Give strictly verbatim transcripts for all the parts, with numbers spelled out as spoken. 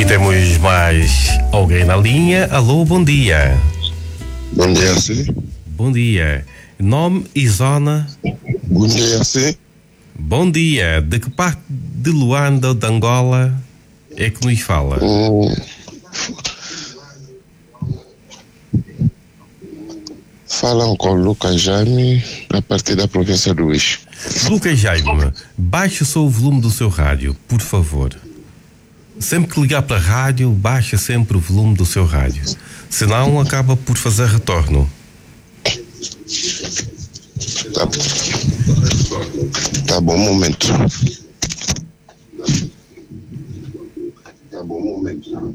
temos mais alguém na linha. Alô, bom dia. Bom dia, sim. Bom dia. Nome e zona? Bom dia, sim. Bom dia. De que parte de Luanda ou de Angola é que nos fala? Hum. Falam com o Lucas Jaime, a partir da província do Eixo. Lucas Jaime, baixe só o volume do seu rádio, por favor. Sempre que ligar para a rádio, baixa sempre o volume do seu rádio. Senão acaba por fazer retorno. Tá, tá bom, um momento. Tá bom, um momento.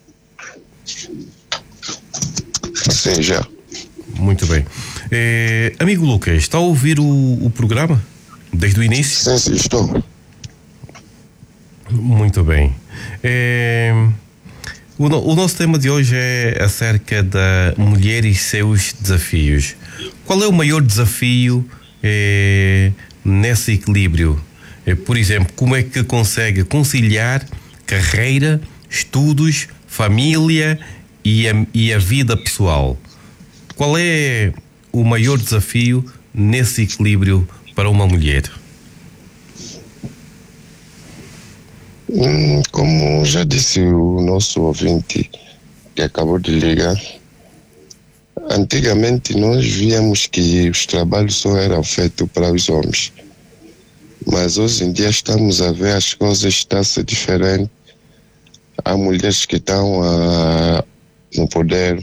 Sim, já. Muito bem. É, amigo Lucas, está a ouvir o, o programa? Desde o início? Sim, sim, estou. Muito bem. É, o, o nosso tema de hoje é acerca da mulher e seus desafios. Qual é o maior desafio é, nesse equilíbrio? É, por exemplo, como é que consegue conciliar carreira, estudos, família e a, e a vida pessoal? Qual é o maior desafio nesse equilíbrio para uma mulher? Hum, como já disse o nosso ouvinte que acabou de ligar, antigamente nós víamos que os trabalhos só eram feitos para os homens. Mas hoje em dia estamos a ver as coisas estão a ser diferentes. Há mulheres que estão a, no poder.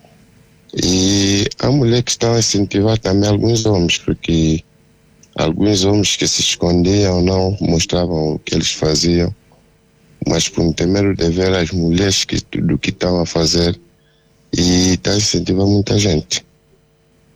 E há mulheres que estão a incentivar também alguns homens, porque alguns homens que se escondiam não mostravam o que eles faziam, mas por ter medo de ver as mulheres que tudo que estão a fazer, e está a incentivar muita gente.